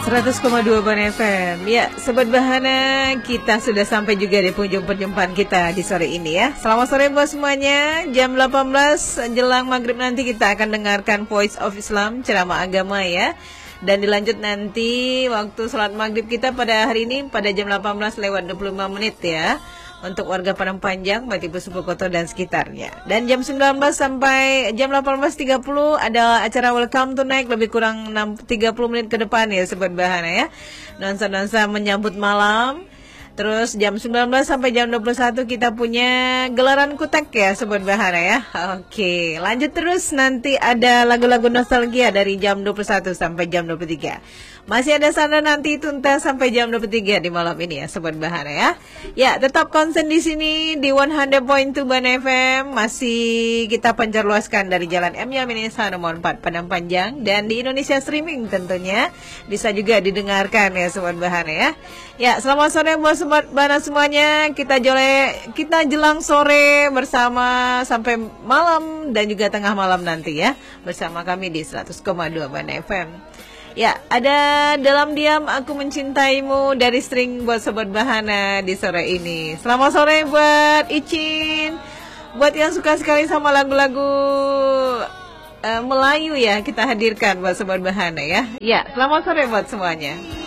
100,2 Ban FM. Ya, Sobat Bahana, kita sudah sampai juga di penghujung perjumpaan kita di sore ini ya. Selamat sore buat semuanya. Jam 18 jelang maghrib nanti kita akan dengarkan Voice of Islam, ceramah agama ya. Dan dilanjut nanti waktu sholat maghrib kita pada hari ini pada jam 18 lewat 25 menit ya. Untuk warga Padang Panjang, Batipu Supokoto dan sekitarnya. Dan jam 19 sampai jam 18.30 ada acara Welcome to Night, lebih kurang 30 menit ke depan ya Sobat Bahana ya. Nuansa-nuansa menyambut malam. Terus jam 19 sampai jam 21 kita punya gelaran kutek ya Sobat Bahana ya. Oke, lanjut terus nanti ada lagu-lagu nostalgia dari jam 21 sampai jam 23. Masih ada sana nanti tuntas sampai jam 23 di malam ini ya Sobat Bahana ya. Ya, tetap konsen di sini di 100.2 Ban FM. Masih kita pancar luaskan dari Jalan M Yamin nomor 4 Padang Panjang. Dan di Indonesia Streaming tentunya bisa juga didengarkan ya Sobat Bahana ya. Ya, selamat sore buat Sobat Bahana semuanya. Kita jelang sore bersama sampai malam dan juga tengah malam nanti ya. Bersama kami di 100,2 Ban FM. Ya, ada Dalam Diam Aku Mencintaimu dari String buat Sobat Bahana di sore ini. Selamat sore buat Icin. Buat yang suka sekali sama lagu-lagu Melayu ya, kita hadirkan buat Sobat Bahana ya. Ya, selamat sore buat semuanya.